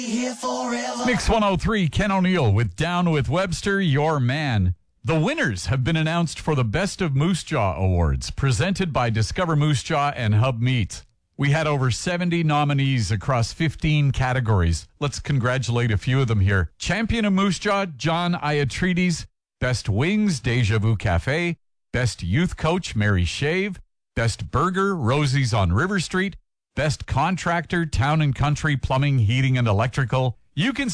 Mix 103, Ken O'Neill with Down with Webster, your man. The winners have been announced for the Best of Moose Jaw Awards, presented by Discover Moose Jaw and Hub Meat. We had over 70 nominees across 15 categories. Let's congratulate a few of them here. Champion of Moose Jaw, John Iatrides. Best Wings, Deja Vu Cafe. Best Youth Coach, Mary Shave. Best Burger, Rosie's on River Street. Best Contractor, Town and Country Plumbing, Heating and Electrical. You can